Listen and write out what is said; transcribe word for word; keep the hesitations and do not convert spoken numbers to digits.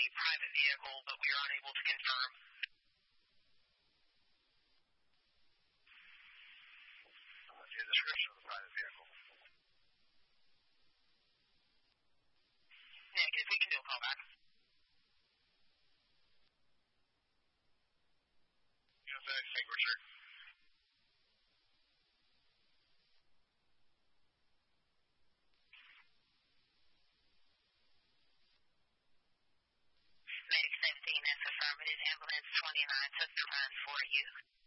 private vehicle, but we are unable to confirm. Uh, your description of the private vehicle. Negative, we can do a callback. Yes, I think Richard. Medic seventeen, that's affirmative. Ambulance twenty-nine took the run for you.